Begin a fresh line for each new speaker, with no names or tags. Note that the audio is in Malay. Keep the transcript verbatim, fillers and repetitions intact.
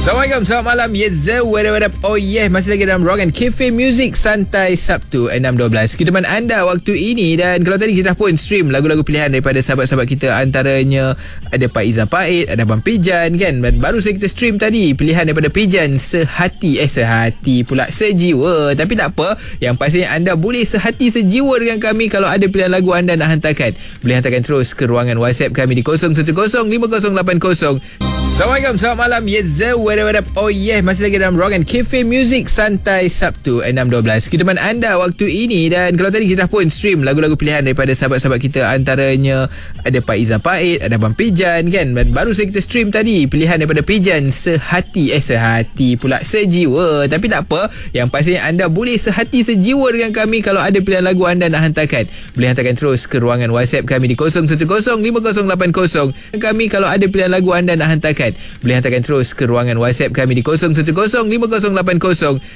Assalamualaikum, selamat malam. Yes, sir. What up, what up? Oh yeah, masih lagi dalam Rock and Cafe Music Santai Sabtu enam dua belas. Kita teman anda waktu ini. Dan kalau tadi kita dah pun stream lagu-lagu pilihan daripada sahabat-sahabat kita. Antaranya ada Pak Izzah Paid, ada Abang Pijan kan. Dan baru saja kita stream tadi pilihan daripada Pijan, Sehati. Eh sehati pula, sejiwa. Tapi tak apa, yang pastinya anda boleh sehati sejiwa dengan kami. Kalau ada pilihan lagu anda nak hantarkan, boleh hantarkan terus ke ruangan WhatsApp kami di kosong satu kosong lima kosong lapan kosong. Assalamualaikum, selamat malam. Yes, sir. What up, what up? Oh yeah, masih lagi dalam Rock and Cafe Music Santai Sabtu enam dua belas. Kita teman anda waktu ini. Dan kalau tadi kita dah pun stream lagu-lagu pilihan daripada sahabat-sahabat kita. Antaranya ada Pak Izzah Paid, ada Abang Pijan kan. Dan baru saja kita stream tadi pilihan daripada Pijan, Sehati. Eh sehati pula, sejiwa. Tapi tak apa, yang pastinya anda boleh sehati sejiwa dengan kami. Kalau ada pilihan lagu anda nak hantarkan, boleh hantarkan terus ke ruangan WhatsApp kami di kosong satu kosong lima kosong lapan kosong. Kami kalau ada pilihan lagu anda nak hantarkan, boleh hantarkan terus ke ruangan WhatsApp kami di kosong satu kosong lima kosong lapan kosong.